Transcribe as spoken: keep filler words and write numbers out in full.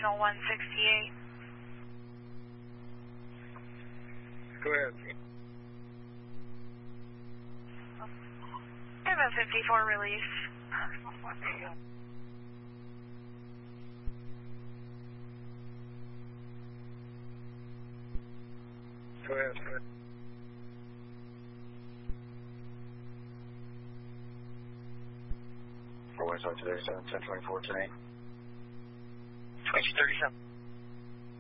International one sixty-eight. Go ahead. Seven fifty-four release. Go ahead. Go ahead. For West Side today, seven ten twenty-four ten eight. twenty thirty-seven.